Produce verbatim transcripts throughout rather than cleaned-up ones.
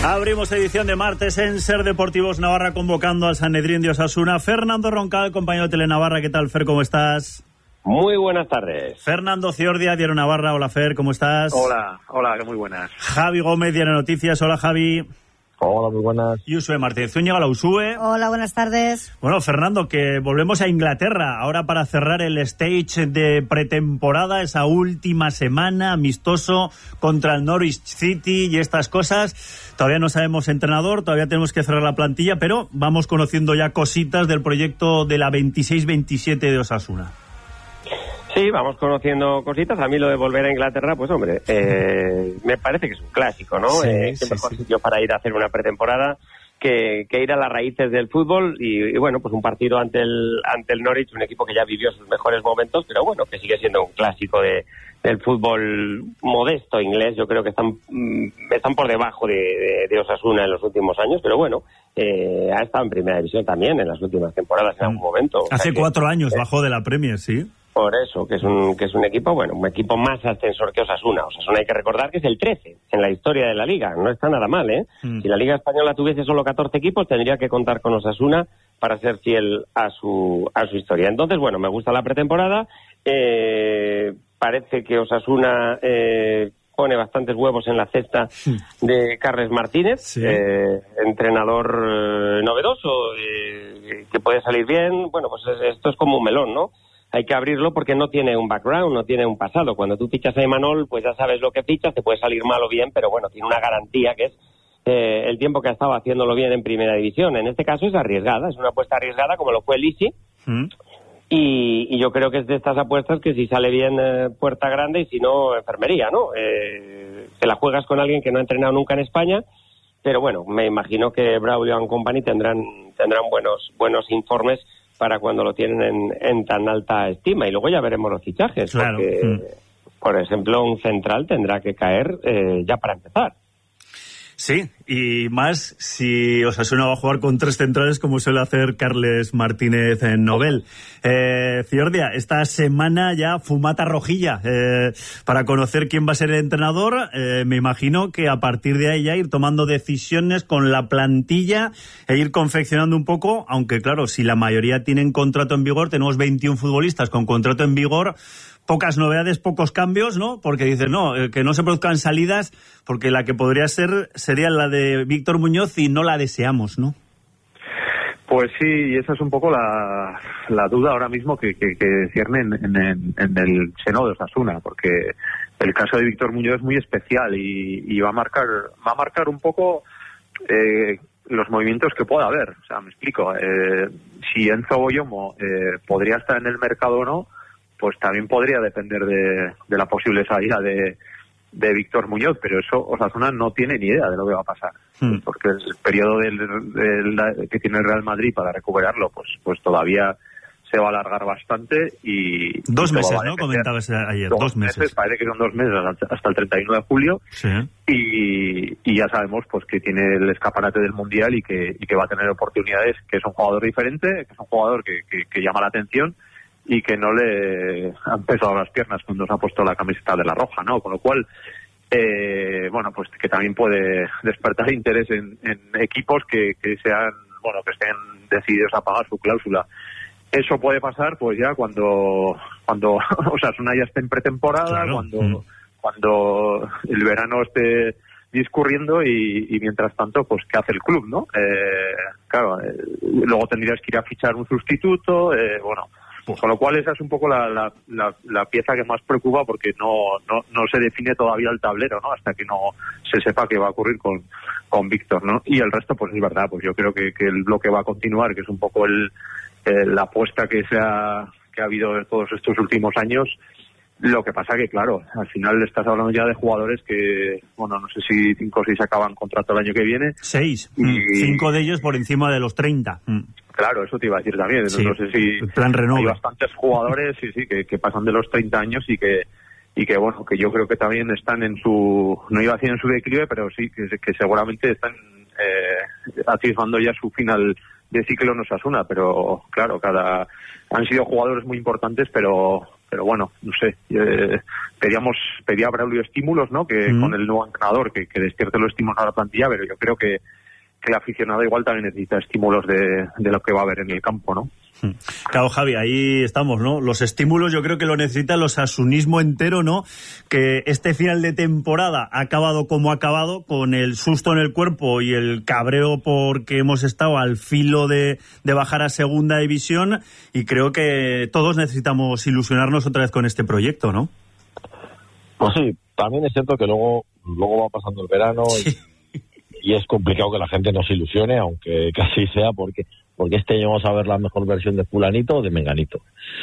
Abrimos edición de martes en Ser Deportivos Navarra, convocando al Sanedrín de Osasuna. Fernando Roncal, compañero de Telenavarra. ¿Qué tal, Fer? ¿Cómo estás? Muy buenas tardes. Fernando Ciordia, Diario Navarra. Hola, Fer, ¿cómo estás? Hola, hola, muy buenas. Javi Gómez, Diario Noticias. Hola, Javi. Hola, muy buenas. Y Usue Martínez Zúñiga. Hola, Usue. Hola, buenas tardes. Bueno, Fernando, que volvemos a Inglaterra ahora para cerrar el stage de pretemporada, esa última semana, amistoso contra el Norwich City y estas cosas. Todavía no sabemos entrenador, todavía tenemos que cerrar la plantilla, pero vamos conociendo ya cositas del proyecto de la veintiséis veintisiete de Osasuna. Sí, vamos conociendo cositas. A mí lo de volver a Inglaterra, pues hombre, eh, me parece que es un clásico, ¿no? Sí, eh, sí, qué mejor sí. sitio para ir a hacer una pretemporada que, que ir a las raíces del fútbol y, y bueno, pues un partido ante el ante el Norwich, un equipo que ya vivió sus mejores momentos, pero bueno, que sigue siendo un clásico de del fútbol modesto inglés. Yo creo que están están por debajo de, de, de Osasuna en los últimos años, pero bueno, eh, ha estado en primera división también en las últimas temporadas en algún momento. Hace o sea cuatro que, años eh, bajó de la Premier, sí. Por eso, que es un que es un equipo, bueno, un equipo más ascensor que Osasuna. Osasuna hay que recordar que es el trece en la historia de la Liga. No está nada mal, ¿eh? Mm. Si la Liga Española tuviese solo catorce equipos, tendría que contar con Osasuna para ser fiel a su a su historia. Entonces, bueno, me gusta la pretemporada. Eh, parece que Osasuna eh, pone bastantes huevos en la cesta de Carles Martínez, sí. eh, entrenador eh, novedoso, eh, que puede salir bien. Bueno, pues esto es como un melón, ¿no? Hay que abrirlo porque no tiene un background, no tiene un pasado. Cuando tú fichas a Imanol, pues ya sabes lo que fichas, te puede salir mal o bien, pero bueno, tiene una garantía que es eh, el tiempo que ha estado haciéndolo bien en primera división. En este caso es arriesgada, es una apuesta arriesgada como lo fue Lisi. ¿Mm? Y, y yo creo que es de estas apuestas que si sale bien, eh, puerta grande, y si no, enfermería, ¿no? Eh, te la juegas con alguien que no ha entrenado nunca en España, pero bueno, me imagino que Braulio and Company tendrán, tendrán buenos, buenos informes para cuando lo tienen en, en tan alta estima. Y luego ya veremos los fichajes, claro. Porque, mm. por ejemplo, un central tendrá que caer eh, ya para empezar. Sí, y más si Osasuna va a jugar con tres centrales como suele hacer Carles Martínez en Nobel. Eh, Ciordia, esta semana ya fumata rojilla eh, para conocer quién va a ser el entrenador. Eh, me imagino que a partir de ahí ya ir tomando decisiones con la plantilla e ir confeccionando un poco, aunque claro, si la mayoría tienen contrato en vigor, tenemos veintiún futbolistas con contrato en vigor. Pocas novedades, pocos cambios, ¿no? Porque dicen, no, eh, que no se produzcan salidas, porque la que podría ser sería la de Víctor Muñoz y no la deseamos, ¿no? Pues sí, y esa es un poco la, la duda ahora mismo que, que, que cierne en, en, en el seno de Osasuna, porque el caso de Víctor Muñoz es muy especial y, y va a marcar va a marcar un poco eh, los movimientos que pueda haber. O sea, me explico. Eh, si Enzo Boyomo eh, podría estar en el mercado o no, pues también podría depender de, de la posible salida de, de Víctor Muñoz, pero eso Osasuna no tiene ni idea de lo que va a pasar, hmm. porque el periodo del, del, que tiene el Real Madrid para recuperarlo, pues pues todavía se va a alargar bastante y... Dos y meses, ¿no? Comentabas ayer, dos, dos meses. meses. Parece que son dos meses hasta el treinta y nueve de julio, sí. y, y ya sabemos pues que tiene el escaparate del Mundial y que, y que va a tener oportunidades, que es un jugador diferente, que es un jugador que, que, que llama la atención, y que no le han pesado las piernas cuando se ha puesto la camiseta de la Roja, ¿no? Con lo cual, eh, bueno, pues que también puede despertar interés en, en equipos que, que sean, bueno, que estén decididos a pagar su cláusula. Eso puede pasar, pues ya cuando, cuando Osasuna ya esté en pretemporada, claro. cuando, mm. cuando el verano esté discurriendo y, y mientras tanto, pues ¿qué hace el club, no? Eh, claro, eh, luego tendrías que ir a fichar un sustituto, eh, bueno. Con lo cual esa es un poco la, la, la, la pieza que más preocupa, porque no, no no se define todavía el tablero, ¿no? Hasta que no se sepa qué va a ocurrir con, con Víctor, ¿no? Y el resto, pues es verdad, pues yo creo que, que el bloque va a continuar, que es un poco el, el la apuesta que se ha, que ha habido en todos estos últimos años. Lo que pasa que, claro, al final estás hablando ya de jugadores que, bueno, no sé si cinco o seis acaban contrato el año que viene. Seis. Y... Cinco de ellos por encima de los treinta. Claro, eso te iba a decir también. Sí. No sé si plan hay bastantes jugadores sí, sí, que, que pasan de los treinta años y que, y que, bueno, que yo creo que también están en su, no iba a decir en su declive, pero sí, que, que seguramente están eh, atisbando ya su final de ciclo en Osasuna. Pero, claro, cada han sido jugadores muy importantes, pero... pero bueno, no sé, eh, pedíamos, pedía a Braulio estímulos, ¿no? Que mm. con el nuevo entrenador, que, que despierte los estímulos a la plantilla, pero yo creo que, que el aficionado igual también necesita estímulos de, de lo que va a haber en el campo, ¿no? Claro, Javi, ahí estamos, ¿no? Los estímulos yo creo que lo necesita el osasunismo entero, ¿no? Que este final de temporada ha acabado como ha acabado, con el susto en el cuerpo y el cabreo porque hemos estado al filo de, de bajar a segunda división, y creo que todos necesitamos ilusionarnos otra vez con este proyecto, ¿no? Pues sí, también es cierto que luego, luego va pasando el verano sí. y, y es complicado que la gente nos ilusione, aunque casi sea porque... porque este año vamos a ver la mejor versión de fulanito o de menganito.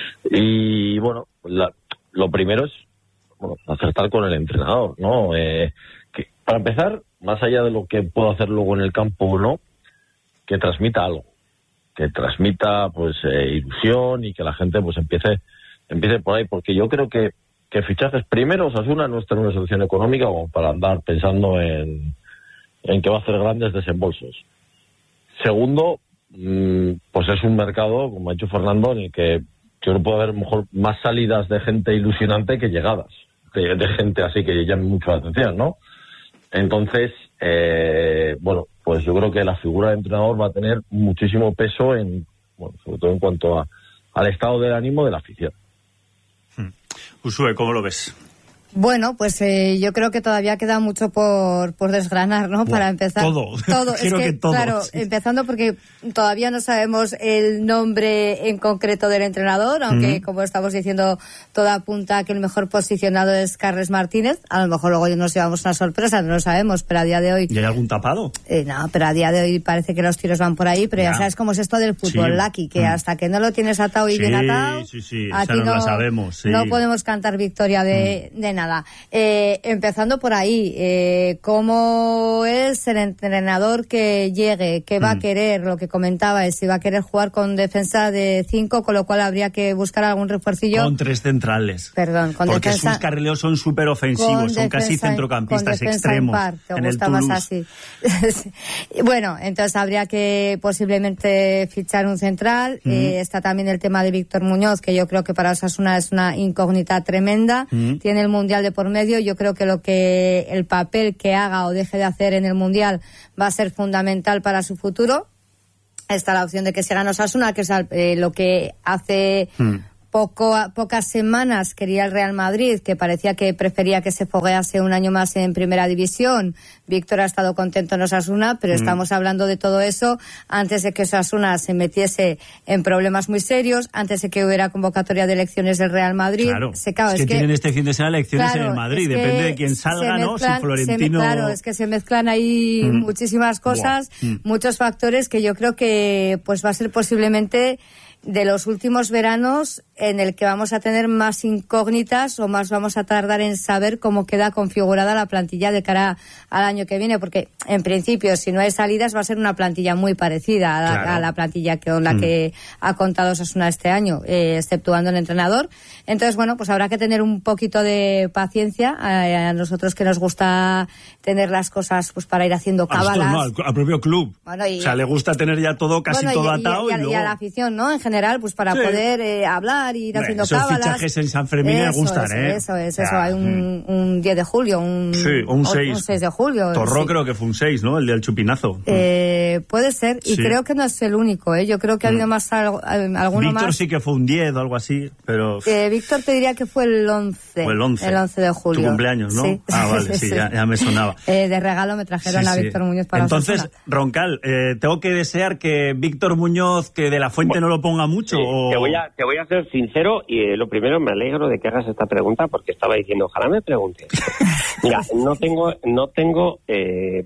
Y bueno, la, lo primero es bueno, acertar con el entrenador, ¿no? Eh, que, para empezar, más allá de lo que puedo hacer luego en el campo o no, que transmita algo, que transmita pues eh, ilusión y que la gente pues empiece empiece por ahí, porque yo creo que, que fichajes, primero, Osasuna no está en una situación económica como para andar pensando en, en que va a hacer grandes desembolsos. Segundo, pues es un mercado, como ha dicho Fernando, en el que yo no puedo haber mejor más salidas de gente ilusionante que llegadas de, de gente así que llame mucho la atención, ¿no? Entonces, eh, bueno, pues yo creo que la figura de entrenador va a tener muchísimo peso en, bueno, sobre todo en cuanto a, al estado del ánimo de la afición. Hmm. Usue, ¿cómo lo ves? Bueno, pues eh, yo creo que todavía queda mucho por, por desgranar, ¿no? Bueno, para empezar. Todo. Todo. Es que, que todo. Claro, sí. Empezando porque todavía no sabemos el nombre en concreto del entrenador, aunque, mm. como estamos diciendo, todo apunta a que el mejor posicionado es Carles Martínez. A lo mejor luego nos llevamos una sorpresa, no lo sabemos, pero a día de hoy... ¿Y hay algún tapado? Eh, no, pero a día de hoy parece que los tiros van por ahí, pero ya, ya sabes cómo es esto del fútbol, sí. Lucky, que mm. hasta que no lo tienes atado y sí, bien atado, sí, sí. aquí no, no, lo sabemos, sí. no podemos cantar victoria de, mm. de nada. Eh, empezando por ahí, eh, ¿cómo es el entrenador que llegue? ¿Qué va mm. a querer? Lo que comentaba es si va a querer jugar con defensa de cinco, con lo cual habría que buscar algún refuercillo. Con tres centrales. Perdón, con Porque defensa. Sus carrileos son súper ofensivos, son casi centrocampistas extremos. Par, te gusta más así. Bueno, entonces habría que posiblemente fichar un central. Mm. Eh, está también el tema de Víctor Muñoz, que yo creo que para Osasuna es una incógnita tremenda. Mm. Tiene el Mundial de por medio. Yo creo que lo que el papel que haga o deje de hacer en el Mundial va a ser fundamental para su futuro. Está la opción de que se gane Osasuna, que es eh, lo que hace mm. poco, pocas semanas quería el Real Madrid, que parecía que prefería que se foguease un año más en Primera División. Víctor ha estado contento en Osasuna, pero mm. estamos hablando de todo eso antes de que Osasuna se metiese en problemas muy serios, antes de que hubiera convocatoria de elecciones del Real Madrid. Claro, se, claro, es, que es que tienen este fin de semana elecciones claro, en el Madrid, es depende de quién salga, mezclan, ¿no? Si Florentino... Se, claro, es que se mezclan ahí mm. muchísimas cosas, mm. muchos factores que yo creo que pues va a ser posiblemente de los últimos veranos en el que vamos a tener más incógnitas o más vamos a tardar en saber cómo queda configurada la plantilla de cara al año que viene, porque en principio si no hay salidas va a ser una plantilla muy parecida a la, claro. a la plantilla con la mm. que ha contado Osasuna este año, eh, exceptuando el entrenador. Entonces, bueno, pues habrá que tener un poquito de paciencia a, a nosotros que nos gusta tener las cosas pues para ir haciendo cábalas. No, al, al propio club. Bueno, y, o sea, le gusta tener ya todo, casi bueno, todo y, atado. Y, y, a, y, luego... y a la afición, ¿no? En general, pues para sí. poder eh, hablar, ir bueno, haciendo esos cábalas. Esos fichajes en San Fermín me gustan, es, ¿eh? Eso es, eso. Hay un, un diez de julio, un, sí, un seis. Un seis de julio. Torró sí. creo que fue un seis, ¿no? El del chupinazo. Eh, puede ser, y sí. creo que no es el único, ¿eh? Yo creo que ha habido más algo, alguno Víctor más. Víctor sí que fue un diez o algo así, pero... Eh, Víctor te diría que fue el once. Fue el once. El once de julio. Tu cumpleaños, ¿no? Sí. Ah, vale, sí, ya, ya me sonaba. Eh, de regalo me trajeron sí, a Víctor sí. Muñoz para Entonces, Osasuna. Roncal, eh, ¿tengo que desear que Víctor Muñoz, que de la Fuente bueno, no lo ponga mucho? Sí, o... te, voy a, te voy a ser sincero y eh, lo primero me alegro de que hagas esta pregunta porque estaba diciendo, ojalá me preguntes. Mira, no tengo, no tengo eh,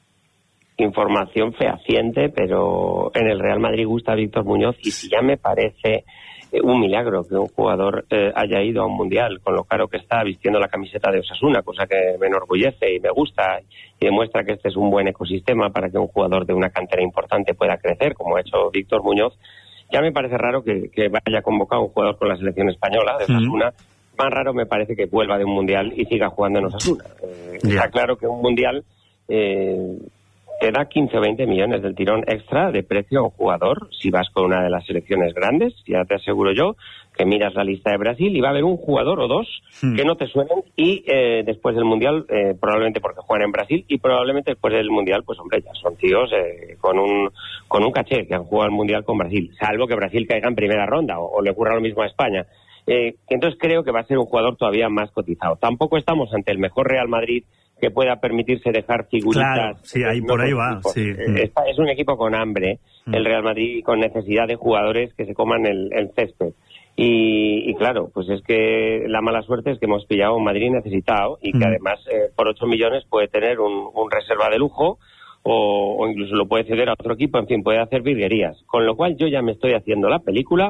información fehaciente, pero en el Real Madrid gusta Víctor Muñoz y si ya me parece eh, un milagro que un jugador eh, haya ido a un mundial con lo caro que está vistiendo la camiseta de Osasuna, cosa que me enorgullece y me gusta y demuestra que este es un buen ecosistema para que un jugador de una cantera importante pueda crecer, como ha hecho Víctor Muñoz. Ya me parece raro que, que vaya convocado un jugador con la selección española de Osasuna. Mm. Más raro me parece que vuelva de un mundial y siga jugando en Osasuna. Eh, yeah. Está claro que un mundial eh, te da quince o veinte millones del tirón extra de precio a un jugador si vas con una de las selecciones grandes. Ya te aseguro yo que miras la lista de Brasil y va a haber un jugador o dos hmm. que no te suenen y eh, después del Mundial, eh, probablemente porque juegan en Brasil, y probablemente después del Mundial, pues hombre, ya son tíos eh, con un con un caché que han jugado el Mundial con Brasil, salvo que Brasil caiga en primera ronda o, o le ocurra lo mismo a España. Eh, entonces creo que va a ser un jugador todavía más cotizado. Tampoco estamos ante el mejor Real Madrid que pueda permitirse dejar figuritas. Claro, sí, ahí, por ahí va. Sí. Eh, es un equipo con hambre, mm. el Real Madrid, con necesidad de jugadores que se coman el, el césped. Y, y claro, pues es que la mala suerte es que hemos pillado un Madrid necesitado y que mm. además eh, por ocho millones puede tener un, un reserva de lujo o, o incluso lo puede ceder a otro equipo, en fin, puede hacer virguerías. Con lo cual yo ya me estoy haciendo la película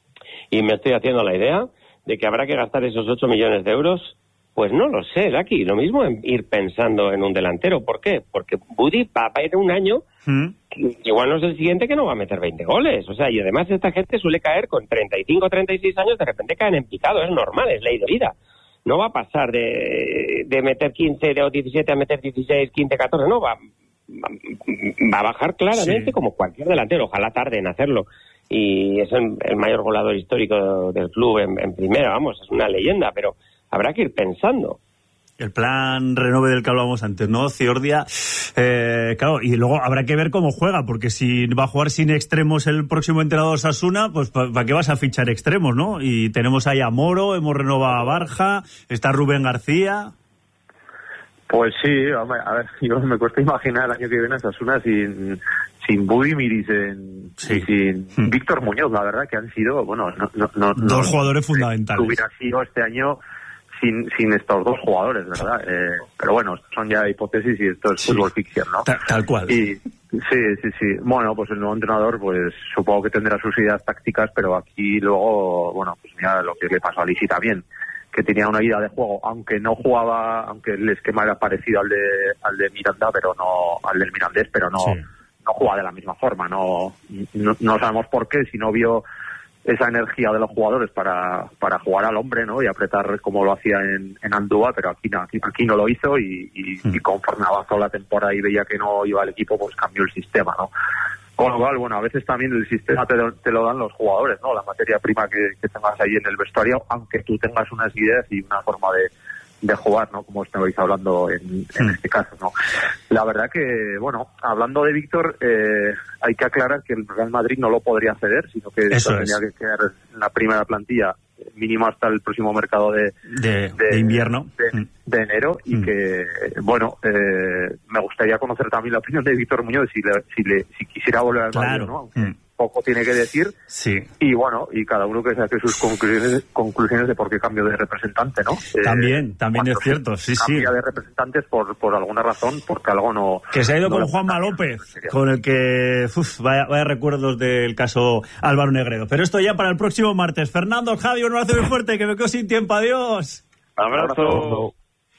y me estoy haciendo la idea de que habrá que gastar esos ocho millones de euros. Pues no lo sé, Lucky. Lo mismo en ir pensando en un delantero. ¿Por qué? Porque Buddy va a ir un año, mm. que igual no es el siguiente, que no va a meter veinte goles. O sea, y además esta gente suele caer con treinta y cinco, treinta y seis años, de repente caen en picado. Es normal, es ley de vida. No va a pasar de, de meter quince o diecisiete a meter dieciséis, quince, catorce. No, va, va a bajar claramente sí. como cualquier delantero. Ojalá tarde en hacerlo. Y es el, el mayor goleador histórico del club en, en primera. Vamos, es una leyenda, pero habrá que ir pensando. El plan renove del que hablábamos antes, ¿no? Ciordia, eh, claro, y luego habrá que ver cómo juega, porque si va a jugar sin extremos el próximo entrenador Osasuna, pues ¿para pa qué vas a fichar extremos, no? Y tenemos ahí a Moro, hemos renovado a Barja, está Rubén García. Pues sí, hombre, a ver, yo me cuesta imaginar el año que viene a Osasuna sin sin Budimir y sin, sí. y sin mm. Víctor Muñoz, la verdad que han sido, bueno, no, no, no, dos no, jugadores fundamentales. Hubiera sido este año sin sin estos dos jugadores, ¿verdad? Eh, pero bueno, son ya hipótesis y esto es sí. fútbol ficción, ¿no? Tal, tal cual. Y sí, sí, sí. Bueno, pues el nuevo entrenador, pues supongo que tendrá sus ideas tácticas, pero aquí luego, bueno, pues mira lo que le pasó a Lisi también, que tenía una idea de juego, aunque no jugaba, aunque el esquema era parecido al de al de Miranda, pero no al del Mirandés, pero no, sí. no jugaba de la misma forma. No, no, no sabemos por qué, si no vio esa energía de los jugadores para, para jugar al hombre, ¿no? Y apretar como lo hacía en, en Andúa, pero aquí no, aquí, aquí no lo hizo y, y, mm. y conforme avanzó la temporada y veía que no iba el equipo, pues cambió el sistema, ¿no? Con lo cual, bueno, a veces también el sistema te lo, te lo dan los jugadores, ¿no? La materia prima que, que tengas ahí en el vestuario, aunque tú tengas unas ideas y una forma de, de jugar, ¿no? Como estabais hablando en, en mm. este caso, ¿no? La verdad que, bueno, hablando de Víctor, eh, hay que aclarar que el Real Madrid no lo podría ceder, sino que eso tendría es. que quedar en la primera plantilla mínimo hasta el próximo mercado de, de, de, de invierno de, de enero y mm. que bueno eh, me gustaría conocer también la opinión de Víctor Muñoz si le, si le si quisiera volver al Madrid, claro. ¿no? Aunque mm. poco tiene que decir sí. y bueno y cada uno que saque sus conclusiones conclusiones de por qué cambio de representante, ¿no? También eh, también es cierto sí sí cambia de representantes por por alguna razón porque algo no que se ha ido no con Juanma López con el que uf, vaya, vaya recuerdos del caso Álvaro Negredo, pero esto ya para el próximo martes. Fernando, Javi, un abrazo muy fuerte que me quedo sin tiempo. Adiós. Abrazo, abrazo.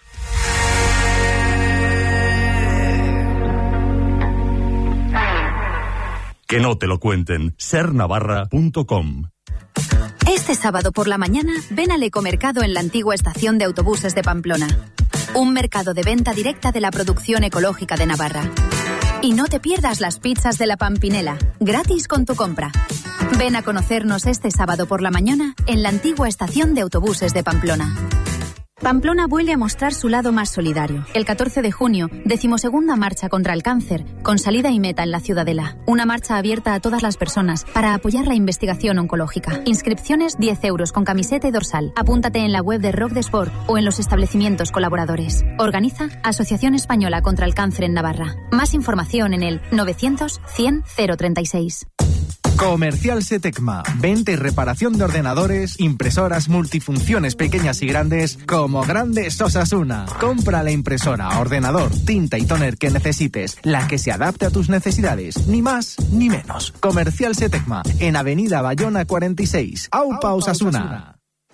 Que no te lo cuenten. ser navarra punto com. Este sábado por la mañana, ven al Ecomercado en la antigua estación de autobuses de Pamplona. Un mercado de venta directa de la producción ecológica de Navarra. Y no te pierdas las pizzas de la Pampinela, gratis con tu compra. Ven a conocernos este sábado por la mañana en la antigua estación de autobuses de Pamplona. Pamplona vuelve a mostrar su lado más solidario. El catorce de junio, decimosegunda marcha contra el cáncer, con salida y meta en la Ciudadela. Una marcha abierta a todas las personas para apoyar la investigación oncológica. Inscripciones diez euros con camiseta y dorsal. Apúntate en la web de Rock de Sport o en los establecimientos colaboradores. Organiza Asociación Española contra el Cáncer en Navarra. Más información en el novecientos cien cero treinta y seis. Comercial Setecma, venta y reparación de ordenadores, impresoras multifunciones pequeñas y grandes, como Grandes Osasuna. Compra la impresora, ordenador, tinta y tóner que necesites, la que se adapte a tus necesidades, ni más ni menos. Comercial Setecma, en Avenida Bayona cuarenta y seis, Aupa, Osasuna.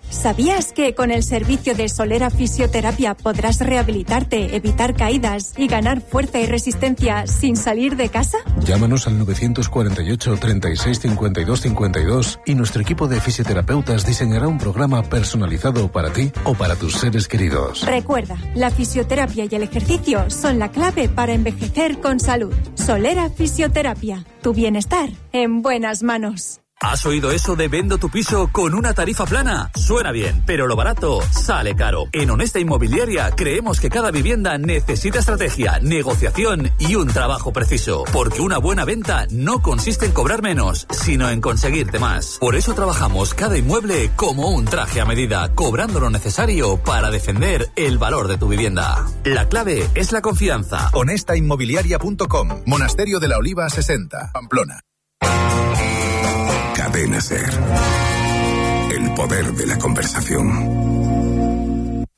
¿Sabías que con el servicio de Solera Fisioterapia podrás rehabilitarte, evitar caídas y ganar fuerza y resistencia sin salir de casa? Llámanos al nueve cuatro ocho, treinta y seis, cincuenta y dos, cincuenta y dos y nuestro equipo de fisioterapeutas diseñará un programa personalizado para ti o para tus seres queridos. Recuerda, la fisioterapia y el ejercicio son la clave para envejecer con salud. Solera Fisioterapia, tu bienestar en buenas manos. ¿Has oído eso de vendo tu piso con una tarifa plana? Suena bien, pero lo barato sale caro. En Honesta Inmobiliaria creemos que cada vivienda necesita estrategia, negociación y un trabajo preciso. Porque una buena venta no consiste en cobrar menos, sino en conseguirte más. Por eso trabajamos cada inmueble como un traje a medida, cobrando lo necesario para defender el valor de tu vivienda. La clave es la confianza. honesta inmobiliaria punto com, Monasterio de la Oliva sesenta, Pamplona. Cadena SER. El poder de la conversación.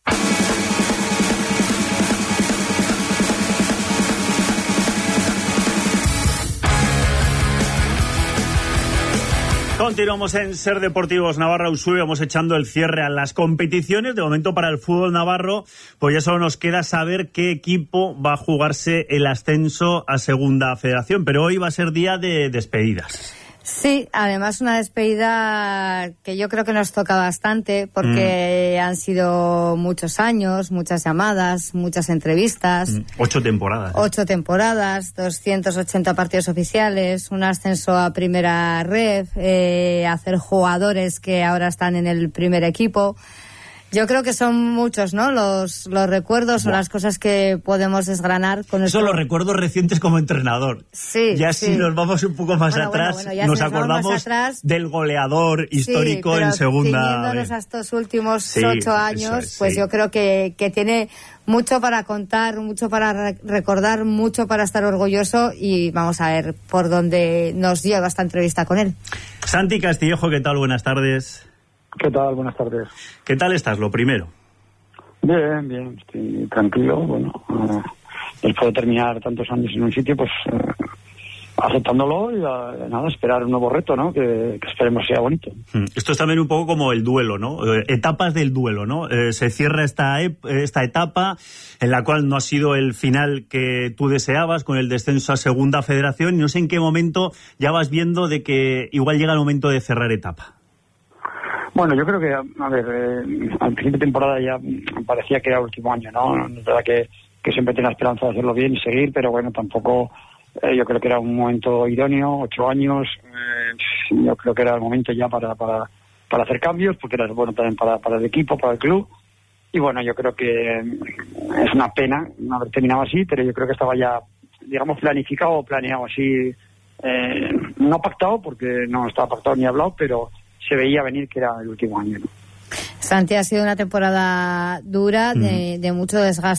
Continuamos en Ser Deportivos Navarra Ushuaia, vamos echando el cierre a las competiciones. De momento para el fútbol navarro, pues ya solo nos queda saber qué equipo va a jugarse el ascenso a Segunda Federación, pero hoy va a ser día de despedidas. Sí, además una despedida que yo creo que nos toca bastante porque mm. han sido muchos años, muchas llamadas, muchas entrevistas. Mm. Ocho temporadas. Ocho temporadas, doscientos ochenta partidos oficiales, un ascenso a primera red, eh, hacer jugadores que ahora están en el primer equipo. Yo creo que son muchos, ¿no? Los, los recuerdos Buah. o las cosas que podemos desgranar con esto. Son los recuerdos recientes como entrenador. Sí. Ya sí. si nos vamos un poco más bueno, atrás, bueno, bueno, nos acordamos atrás, del goleador histórico sí, en segunda. Teniéndonos a estos últimos sí, ocho años, es, pues sí. yo creo que, que tiene mucho para contar, mucho para re- recordar, mucho para estar orgulloso y vamos a ver por dónde nos lleva esta entrevista con él. Santi Castillejo, ¿qué tal? Buenas tardes. ¿Qué tal? Buenas tardes. ¿Qué tal estás? Lo primero. Bien, bien, estoy tranquilo. Bueno, uh, después de terminar tantos años en un sitio, pues uh, aceptándolo y uh, nada, esperar un nuevo reto, ¿no? Que, que esperemos sea bonito. Esto es también un poco como el duelo, ¿no? Eh, etapas del duelo, ¿no? Eh, se cierra esta, ep- esta etapa en la cual no ha sido el final que tú deseabas con el descenso a Segunda Federación y no sé en qué momento ya vas viendo de que igual llega el momento de cerrar etapa. Bueno, yo creo que, a ver, eh, al principio de temporada ya parecía que era el último año, ¿no? Es verdad que, que siempre tenía esperanza de hacerlo bien y seguir, pero bueno, tampoco, eh, yo creo que era un momento idóneo, ocho años, eh, yo creo que era el momento ya para, para, para hacer cambios, porque era bueno también para, para el equipo, para el club, y bueno, yo creo que es una pena no haber terminado así, pero yo creo que estaba ya, digamos, planificado o planeado así, eh, no pactado, porque no estaba pactado ni hablado, pero se veía venir que era el último año, ¿no? Santi, ha sido una temporada dura, de, de mucho desgaste.